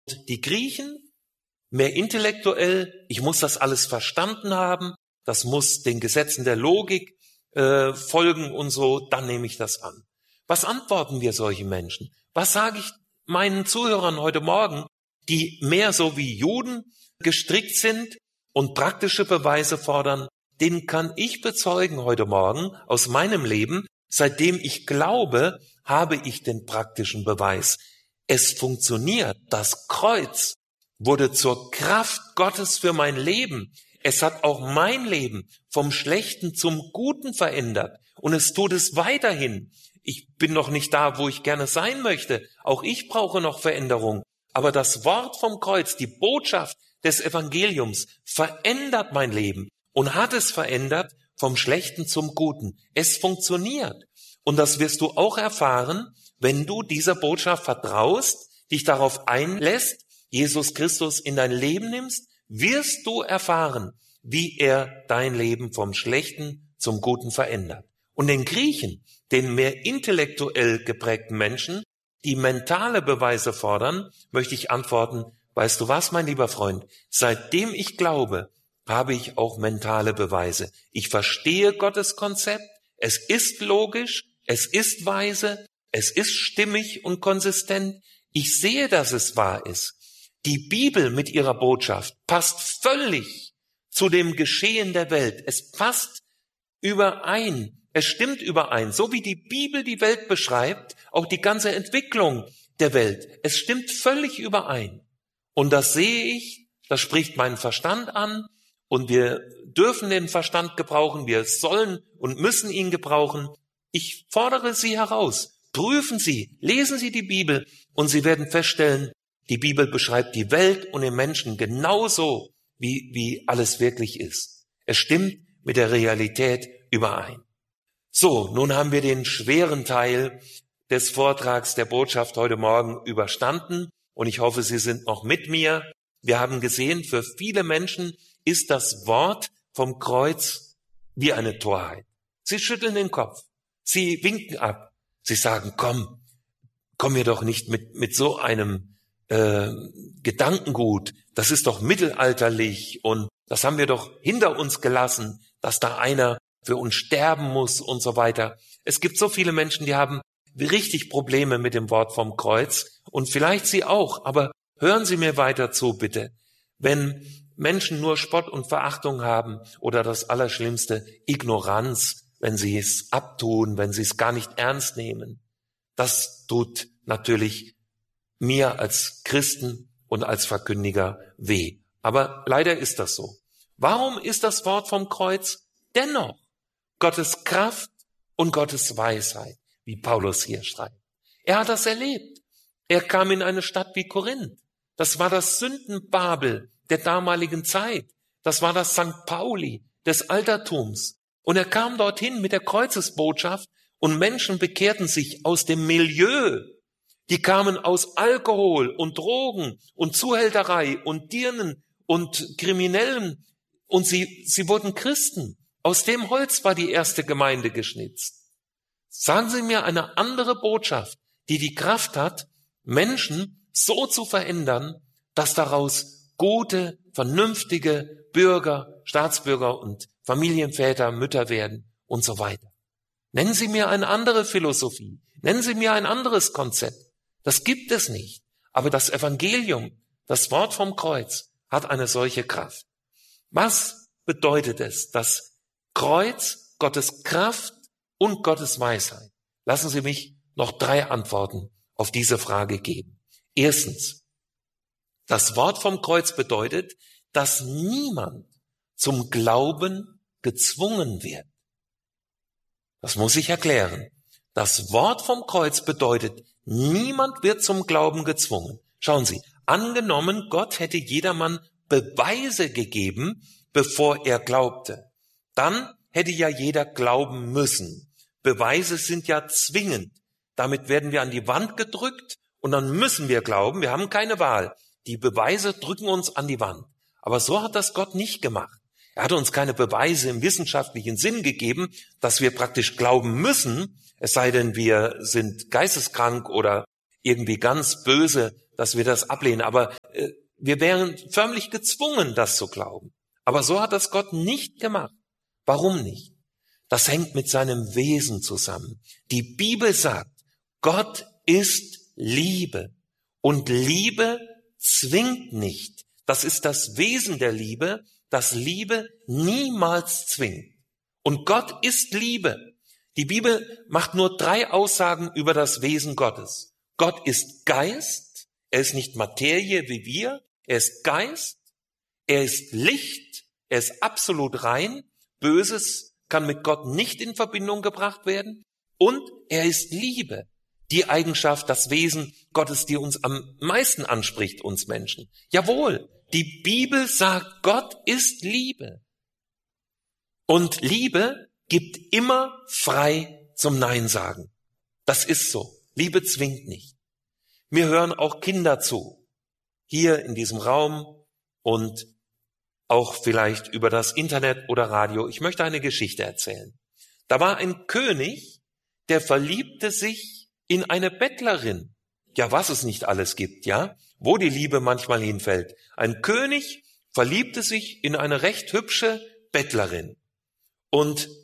Die Griechen, mehr intellektuell, ich muss das alles verstanden haben, das muss den Gesetzen der Logik folgen und so, dann nehme ich das an. Was antworten wir solchen Menschen? Was sage ich meinen Zuhörern heute Morgen, die mehr so wie Juden gestrickt sind und praktische Beweise fordern? Den kann ich bezeugen heute Morgen aus meinem Leben. Seitdem ich glaube, habe ich den praktischen Beweis. Es funktioniert. Das Kreuz wurde zur Kraft Gottes für mein Leben. Es hat auch mein Leben vom Schlechten zum Guten verändert. Und es tut es weiterhin. Ich bin noch nicht da, wo ich gerne sein möchte. Auch ich brauche noch Veränderung. Aber das Wort vom Kreuz, die Botschaft des Evangeliums, verändert mein Leben und hat es verändert vom Schlechten zum Guten. Es funktioniert. Und das wirst du auch erfahren, wenn du dieser Botschaft vertraust, dich darauf einlässt, Jesus Christus in dein Leben nimmst, wirst du erfahren, wie er dein Leben vom Schlechten zum Guten verändert. Und den Griechen, den mehr intellektuell geprägten Menschen, die mentale Beweise fordern, möchte ich antworten, weißt du was, mein lieber Freund, seitdem ich glaube, habe ich auch mentale Beweise. Ich verstehe Gottes Konzept, es ist logisch, es ist weise, es ist stimmig und konsistent. Ich sehe, dass es wahr ist. Die Bibel mit ihrer Botschaft passt völlig zu dem Geschehen der Welt. Es passt überein. Es stimmt überein. So wie die Bibel die Welt beschreibt, auch die ganze Entwicklung der Welt. Es stimmt völlig überein. Und das sehe ich, das spricht meinen Verstand an. Und wir dürfen den Verstand gebrauchen. Wir sollen und müssen ihn gebrauchen. Ich fordere Sie heraus. Prüfen Sie, lesen Sie die Bibel und Sie werden feststellen, die Bibel beschreibt die Welt und den Menschen genauso, wie alles wirklich ist. Es stimmt mit der Realität überein. So, nun haben wir den schweren Teil des Vortrags der Botschaft heute Morgen überstanden und ich hoffe, Sie sind noch mit mir. Wir haben gesehen, für viele Menschen ist das Wort vom Kreuz wie eine Torheit. Sie schütteln den Kopf, sie winken ab, sie sagen, komm mir doch nicht mit so einem Gedankengut, das ist doch mittelalterlich und das haben wir doch hinter uns gelassen, dass da einer für uns sterben muss und so weiter. Es gibt so viele Menschen, die haben richtig Probleme mit dem Wort vom Kreuz und vielleicht Sie auch, aber hören Sie mir weiter zu, bitte. Wenn Menschen nur Spott und Verachtung haben oder das Allerschlimmste, Ignoranz, wenn sie es abtun, wenn sie es gar nicht ernst nehmen, das tut natürlich mir als Christen und als Verkündiger weh. Aber leider ist das so. Warum ist das Wort vom Kreuz dennoch Gottes Kraft und Gottes Weisheit, wie Paulus hier schreibt? Er hat das erlebt. Er kam in eine Stadt wie Korinth. Das war das Sündenbabel der damaligen Zeit. Das war das St. Pauli des Altertums. Und er kam dorthin mit der Kreuzesbotschaft und Menschen bekehrten sich aus dem Milieu. Die kamen aus Alkohol und Drogen und Zuhälterei und Dirnen und Kriminellen und sie wurden Christen. Aus dem Holz war die erste Gemeinde geschnitzt. Sagen Sie mir eine andere Botschaft, die die Kraft hat, Menschen so zu verändern, dass daraus gute, vernünftige Bürger, Staatsbürger und Familienväter, Mütter werden und so weiter. Nennen Sie mir eine andere Philosophie. Nennen Sie mir ein anderes Konzept. Das gibt es nicht. Aber das Evangelium, das Wort vom Kreuz, hat eine solche Kraft. Was bedeutet es, das Kreuz, Gottes Kraft und Gottes Weisheit? Lassen Sie mich noch 3 Antworten auf diese Frage geben. Erstens, das Wort vom Kreuz bedeutet, dass niemand zum Glauben gezwungen wird. Das muss ich erklären. Das Wort vom Kreuz bedeutet, niemand wird zum Glauben gezwungen. Schauen Sie, angenommen, Gott hätte jedermann Beweise gegeben, bevor er glaubte. Dann hätte ja jeder glauben müssen. Beweise sind ja zwingend. Damit werden wir an die Wand gedrückt und dann müssen wir glauben. Wir haben keine Wahl. Die Beweise drücken uns an die Wand. Aber so hat das Gott nicht gemacht. Er hat uns keine Beweise im wissenschaftlichen Sinn gegeben, dass wir praktisch glauben müssen, es sei denn, wir sind geisteskrank oder irgendwie ganz böse, dass wir das ablehnen, aber wir wären förmlich gezwungen, das zu glauben. Aber so hat das Gott nicht gemacht. Warum nicht? Das hängt mit seinem Wesen zusammen. Die Bibel sagt, Gott ist Liebe. Und Liebe zwingt nicht. Das ist das Wesen der Liebe, dass Liebe niemals zwingt. Und Gott ist Liebe. Die Bibel macht nur 3 Aussagen über das Wesen Gottes. Gott ist Geist, er ist nicht Materie wie wir, er ist Geist, er ist Licht, er ist absolut rein, Böses kann mit Gott nicht in Verbindung gebracht werden und er ist Liebe. Die Eigenschaft, das Wesen Gottes, die uns am meisten anspricht, uns Menschen. Jawohl, die Bibel sagt, Gott ist Liebe. Und Liebe gibt immer frei zum Nein sagen. Das ist so. Liebe zwingt nicht. Mir hören auch Kinder zu. Hier in diesem Raum und auch vielleicht über das Internet oder Radio. Ich möchte eine Geschichte erzählen. Da war ein König, der verliebte sich in eine Bettlerin. Ja, was es nicht alles gibt, ja? Wo die Liebe manchmal hinfällt. Ein König verliebte sich in eine recht hübsche Bettlerin. Und